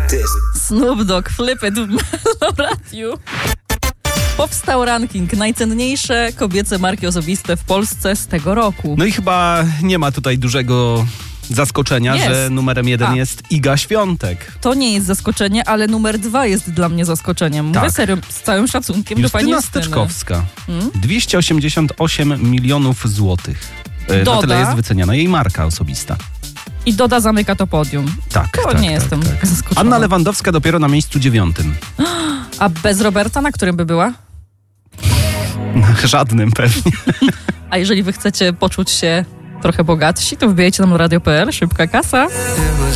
Snoop Dogg, Flip It w Meloradiu. Powstał ranking najcenniejsze kobiece marki osobiste w Polsce z tego roku. No i chyba nie ma tutaj dużego zaskoczenia, Jest. że numerem 1 jest Iga Świątek. To nie jest zaskoczenie, ale numer 2 jest dla mnie zaskoczeniem. Mówię Tak. serio, z całym szacunkiem do pani Justyna Justyny. Styczkowska. 288 milionów złotych. Na Doda. tyle jest wyceniana jej marka osobista. I Doda zamyka to podium. Tak, To tak, nie tak, jestem tak. zaskoczona. Anna Lewandowska dopiero na miejscu 9. A bez Roberta na którym by była? Na żadnym pewnie. A jeżeli wy chcecie poczuć się trochę bogatsi, to wbijajcie na radio.pl, szybka kasa.